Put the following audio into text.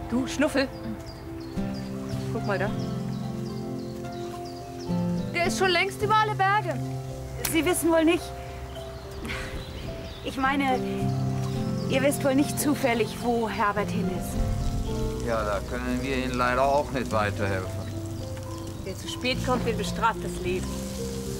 Du, Schnuffel. Guck mal da. Der ist schon längst über alle Berge. Sie wissen wohl nicht... Ich meine, ihr wisst wohl nicht zufällig, wo Herbert hin ist. Ja, da können wir Ihnen leider auch nicht weiterhelfen. Wer zu spät kommt, den bestraft das Leben.